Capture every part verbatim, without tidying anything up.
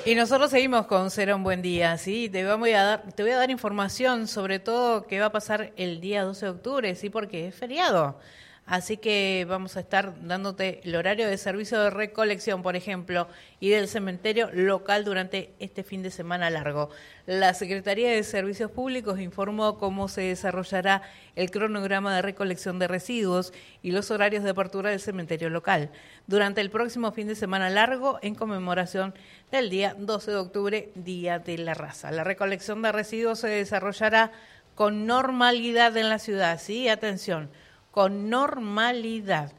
Y nosotros seguimos con Será un buen día, ¿sí? Te voy a dar, te voy a dar información sobre todo qué va a pasar el día doce de octubre, ¿sí? Porque es feriado. Así que vamos a estar dándote el horario de servicio de recolección, por ejemplo, y del cementerio local durante este fin de semana largo. La Secretaría de Servicios Públicos informó cómo se desarrollará el cronograma de recolección de residuos y los horarios de apertura del cementerio local durante el próximo fin de semana largo en conmemoración del día doce de octubre, Día de la Raza. La recolección de residuos se desarrollará con normalidad en la ciudad, ¿sí? Atención, con normalidad.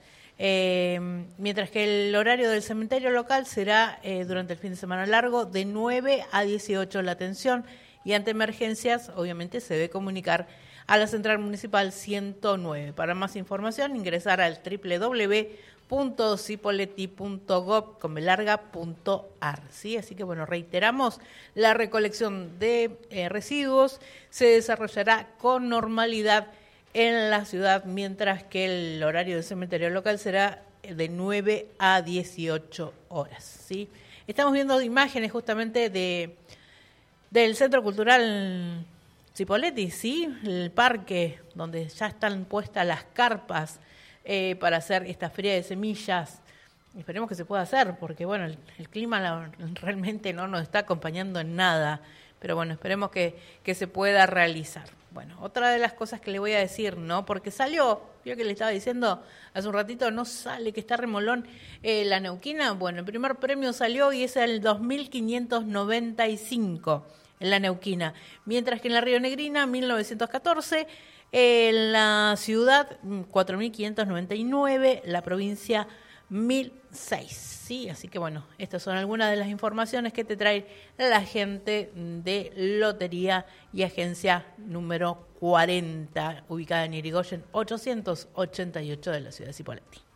Eh, mientras que el horario del cementerio local será eh, durante el fin de semana largo de nueve a dieciocho la atención, y ante emergencias obviamente se debe comunicar a la Central Municipal ciento nueve. Para más información ingresar al doble u doble u doble u punto cipolletti punto gov punto ar, ¿sí? Así que bueno, reiteramos, la recolección de eh, residuos se desarrollará con normalidad en la ciudad, mientras que el horario del cementerio local será de nueve a dieciocho horas, ¿sí? Estamos viendo imágenes justamente de del Centro Cultural Cipolletti, ¿sí? El parque donde ya están puestas las carpas eh, para hacer esta feria de semillas. Esperemos que se pueda hacer, porque bueno, el, el clima la, realmente no nos está acompañando en nada, pero bueno, esperemos que, que se pueda realizar. Bueno, otra de las cosas que le voy a decir, ¿no? Porque salió, yo que le estaba diciendo hace un ratito, no sale, que está remolón eh, la Neuquina. Bueno, el primer premio salió y es el dos mil quinientos noventa y cinco en la Neuquina, mientras que en la Rionegrina mil novecientos catorce, en la ciudad cuatro mil quinientos noventa y nueve, la provincia mil seis, ¿sí? Así que bueno, estas son algunas de las informaciones que te trae la gente de Lotería y Agencia número cuarenta, ubicada en Irigoyen ochocientos ochenta y ocho de la ciudad de Cipolletti.